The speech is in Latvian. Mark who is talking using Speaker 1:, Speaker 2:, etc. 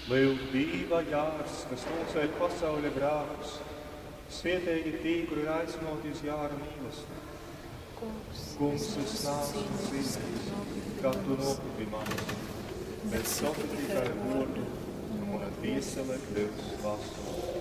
Speaker 1: Mīlestība jārs, kas nocēl pasaulē grāmatus, svētīgi tī, kuri ir aicināti uz jāra mīlestību. Kungs, es nāku cīnīt, kā tu nopūti manis, bet saku tikai vārdu, un mana tiesele kļūs vasaru.